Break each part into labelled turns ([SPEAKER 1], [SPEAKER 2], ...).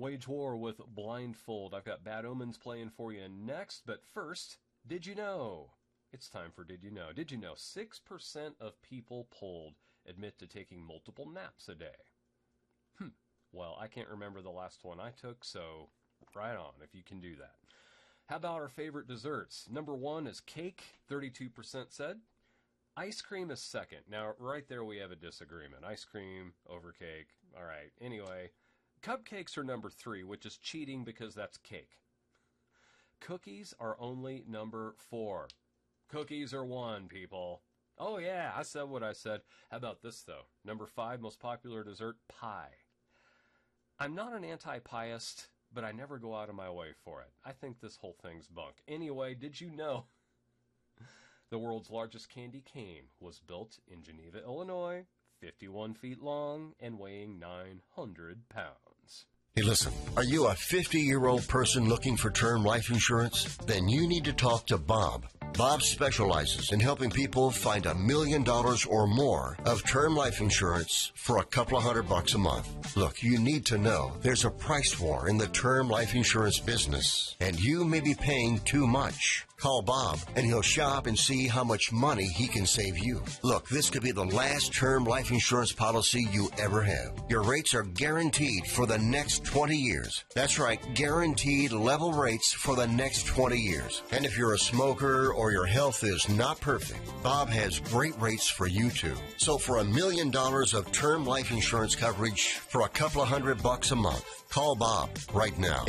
[SPEAKER 1] wage war with Blindfold. I've got Bad Omens playing for you next, but first, did you know? It's time for Did You Know. Did you know 6% of people polled admit to taking multiple naps a day? Well, I can't remember the last one I took, so right on if you can do that. How about our favorite desserts? Number 1 is cake, 32% said. Ice cream is second. Now, right there we have a disagreement. Ice cream over cake. All right. Anyway, cupcakes are number 3, which is cheating because that's cake. Cookies are only number 4. Cookies are 1, people. Oh, yeah, I said what I said. How about this, though? Number 5, most popular dessert, pie. I'm not an anti-pieist, but I never go out of my way for it. I think this whole thing's bunk. Anyway, did you know the world's largest candy cane was built in Geneva, Illinois, 51 feet long and weighing 900 pounds?
[SPEAKER 2] Hey, listen, are you a 50-year-old person looking for term life insurance? Then you need to talk to Bob. Bob specializes in helping people find $1 million or more of term life insurance for a couple of $100 a month. Look, you need to know there's a price war in the term life insurance business, and you may be paying too much. Call Bob, and he'll shop and see how much money he can save you. Look, this could be the last term life insurance policy you ever have. Your rates are guaranteed for the next 20 years. That's right, guaranteed level rates for the next 20 years. And if you're a smoker or your health is not perfect, Bob has great rates for you too. So for $1 million of term life insurance coverage for a couple of $100 a month, call Bob right now.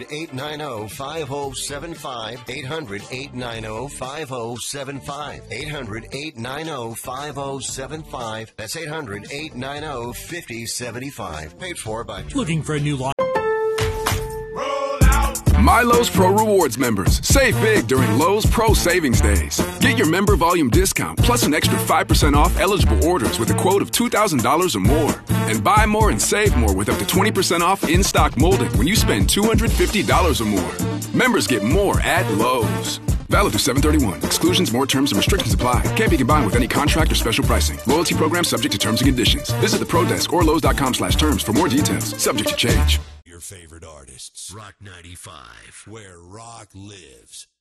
[SPEAKER 2] 800-890-5075. 800-890-5075. 800-890-5075. That's 800-890-5075. Paid for by...
[SPEAKER 3] Looking for a new law.
[SPEAKER 4] MyLowe's Pro Rewards members, save big during Lowe's Pro Savings Days. Get your member volume discount plus an extra 5% off eligible orders with a quote of $2,000 or more. And buy more and save more with up to 20% off in-stock molding when you spend $250 or more. Members get more at Lowe's. Valid through 7/31. Exclusions, more terms, and restrictions apply. Can't be combined with any contract or special pricing. Loyalty program subject to terms and conditions. Visit the Pro Desk or Lowe's.com/terms for more details. Subject to change.
[SPEAKER 5] Your favorite artists. Rock 95, where rock lives.